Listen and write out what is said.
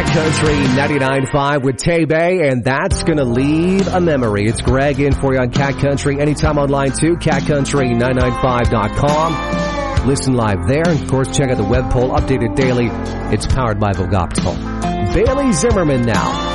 Country 99.5 with Tay Bay, and that's going to leave a memory. It's Greg in for you on Cat Country. Anytime online too, catcountry995.com. Listen live there. And of course, check out the web poll, updated daily. It's powered by Vogoptil. Bailey Zimmerman now.